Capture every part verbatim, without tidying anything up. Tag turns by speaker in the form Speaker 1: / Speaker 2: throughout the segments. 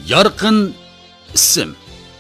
Speaker 1: Yarqin ism.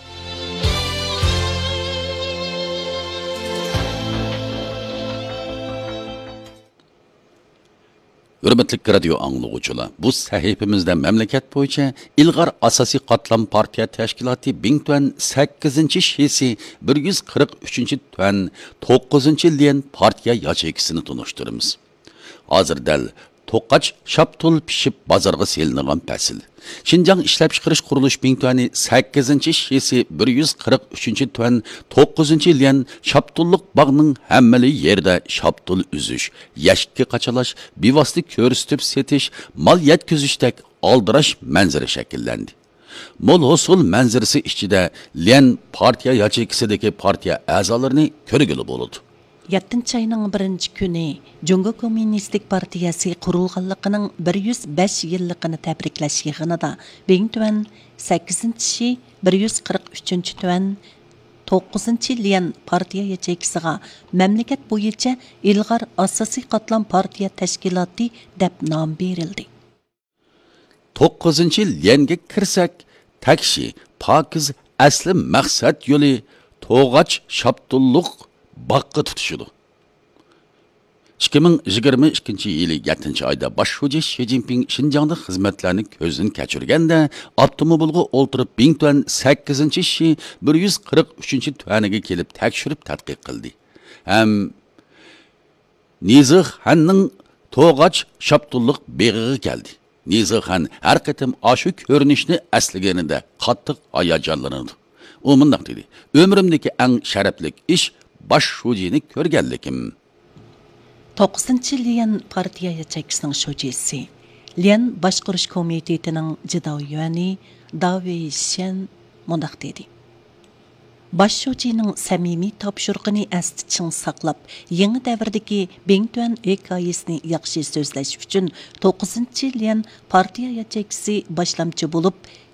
Speaker 1: Hürmetli radio anlıqçılar, bu sahifimizde memleket boyunca ilgar asasi qatlam partiya təşkilatı bin sakkizinchi şesi bir yuz qirq uchinchi tuan to'qqizinchi liyan partiya yachekisini tunuşturumuz. Hazır del Toqaç şaptul pişip bazarga selingan pasil. Şinjan işlep çıkarış kuruluş bin sakkizinchi şesi bir yuz qirq uchinchi tuan to'qqizinchi liyan şaptulluk bağının hemmeli yerde şaptul üzüş, yaşki qaçalaş, bivaslı körüstüp setiş, mal yetküzüştek aldıraş manzara şekillendi. Mol hosul manzarası içinde liyan partiya yaçekisideki partiya azalarını körügülü boludu.
Speaker 2: yettinchi ayning birinchi kuni Jungo Kommunistik partiyasi qurilganligining bir yuz besh yilligini tabriklash yig'inida Beng tuan sakkizinchi bir yuz qirq uchinchi tuan to'qqizinchi liyan partiya yachekisiga mamlakat bo'yicha ilg'or asosiy qatlam partiya tashkiloti deb nom berildi.
Speaker 1: to'qqizinchi liyanga kirsak, takshi pokiz asli maqsad yo'li To'g'ach Shaptulluq Bakı tutuşudu. ikki ming yigirma ikkinchi yili yettinchi ayda baş hoca Xi Jinping Şinjan'da hizmetlerini gözün keçirgende avtomobilga o'ltirib bin sakkizinchi şi bir yuz qirq uchinchi tuaniga kelib tekshirib tadqiq qildi. Ham Nizih Hanning To'g'ach Shaptulluq beg'iga keldi. Nizih Han har qatim ashu ko'rinishni asliganida qattiq hayajonlanadi. U mundaq dedi: "Ömrümdeki eng sharafli ish baş hocini ko'rganlikim."
Speaker 2: to'qqizinchi liyan partiya yachekisining shojisi, Liyan boshqarish komitetining jidoyani Davey Shen mundaq dedi: Baş hojining samimiy topshiriqini asti ching saqlab, yangi davrdagi Beng tuan hikoyasini yaxshi so'zlash uchun to'qqizinchi liyan partiya yachekisi boshlamchi bo'lib,